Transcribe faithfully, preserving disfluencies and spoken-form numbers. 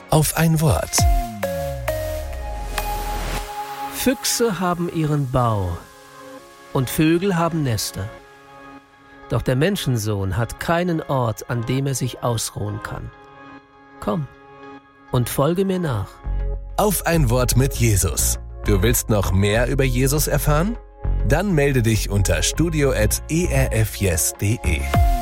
Auf ein Wort. Füchse haben ihren Bau und Vögel haben Nester. Doch der Menschensohn hat keinen Ort, an dem er sich ausruhen kann. Komm und folge mir nach. Auf ein Wort mit Jesus. Du willst noch mehr über Jesus erfahren? Dann melde dich unter studio at e r f yes punkt d e.